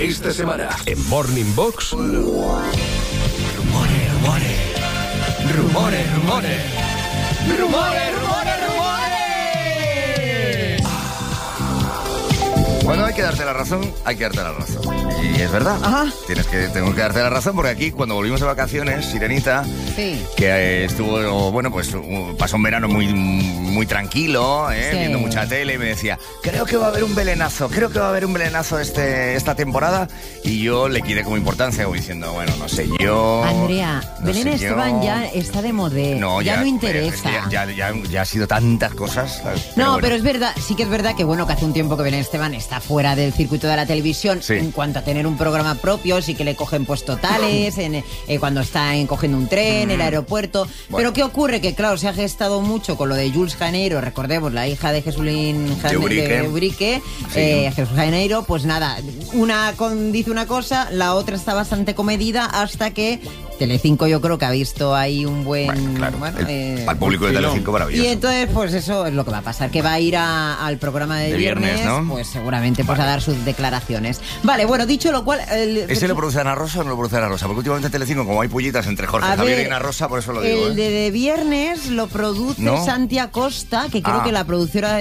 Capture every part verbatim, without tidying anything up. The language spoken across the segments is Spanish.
Esta semana en Morning Box. Rumores, rumores. Rumores, rumores. Rumores, rumores, rumores. Cuando hay que darte la razón, hay que darte la razón. Y es verdad. Ajá. Tienes que, tengo que darte la razón porque aquí, cuando volvimos de vacaciones, Sirenita, Sí. que eh, estuvo, bueno, pues uh, pasó un verano muy, muy tranquilo, ¿eh? Sí. Viendo mucha tele, y me decía, creo que va a haber un belenazo, creo que va a haber un belenazo este, esta temporada. Y yo le quité como importancia, como diciendo, bueno, no sé yo... Andrea, no Belén sé Esteban yo. ya está de modé. No, ya, ya, no es interesa. que ya, ya, ya, ya ha sido tantas cosas. ¿sabes? No, bueno. pero es verdad, sí que es verdad que bueno, que hace un tiempo que Belén Esteban está fuera del circuito de la televisión Sí. en cuanto a tener un programa propio, sí que le cogen pues totales, en, eh, cuando está en, cogiendo un tren, en el aeropuerto. Bueno. Pero ¿qué ocurre? Que claro, se ha gestado mucho con lo de Jules Janeiro, recordemos, la hija de Jesulín De Ubrique. de Ubrique, Sí. eh, Jesús Janeiro, pues nada, una con- dice una cosa, la otra está bastante comedida hasta que Telecinco yo creo que ha visto ahí un buen... Bueno, claro, bueno, el- eh, al público de filón. Telecinco maravilloso. Y entonces, pues eso es lo que va a pasar, que va a ir a- al programa de, De viernes, ¿no? pues seguramente pues a dar sus declaraciones. Vale, bueno, dicho lo cual... el- ¿Ese lo produce Ana Rosa o no lo produce Ana Rosa? Porque últimamente en Telecinco, como hay pullitas entre Jorge A Javier ver, y Ana Rosa, por eso lo digo. El ¿eh? de, de viernes lo produce ¿No? Santi Acosta, que creo Ah. que la producción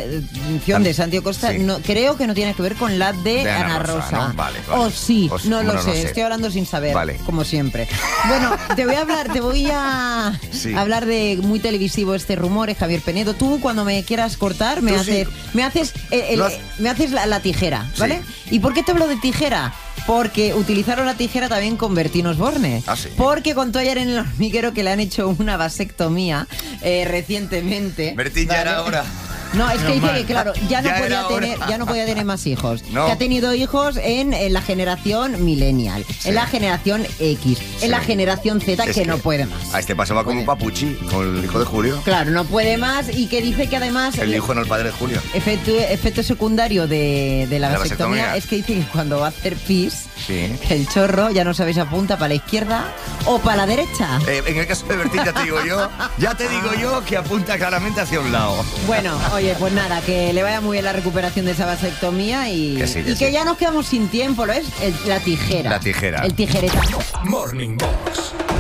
de Santi Acosta Sí. no, creo que no tiene que ver con la de, De Ana Ana Rosa, Rosa. ¿no? Vale, vale. O sí, Pues, no lo bueno, sé, no sé. estoy hablando sin saber, Vale. como siempre. Bueno, te voy a hablar, te voy a Sí. hablar de muy televisivo este rumor, eh, Javier Penedo. Tú cuando me quieras cortar me Tú haces, sí. me haces, el- el- Lo has- me haces la, la tijera, ¿vale? ¿Y por qué te hablo de tijera? Porque utilizaron la tijera también con Bertín Osborne. Ah, sí. Porque contó ayer en el hormiguero que le han hecho una vasectomía eh, recientemente. Bertín, ya ¿vale? era hora. No, es que dice que, claro, ya no, Ya podía era hora. tener, ya no podía tener más hijos. No. Que ha tenido hijos en, en la generación millennial, Sí. en la generación X, Sí. en la generación Z, Es que, no puede más. A este paso va como un Puede. papuchi, con el hijo de Julio. Claro, no puede más y que dice que además... El hijo, no el padre de Julio. Efecto, efecto secundario de, de la La vasectomía, vasectomía. es que dice que cuando va a hacer pis, Sí. el chorro ya no sabéis apunta para la izquierda o para la derecha. Eh, en el caso de Bertín, ya te digo yo, ya te digo yo que apunta claramente hacia un lado. Bueno, oye, pues nada, que le vaya muy bien la recuperación de esa vasectomía y Que sí, que y que sí. ya nos quedamos sin tiempo, ¿lo es? El- la tijera. La tijera. El tijeretazo. Morning Box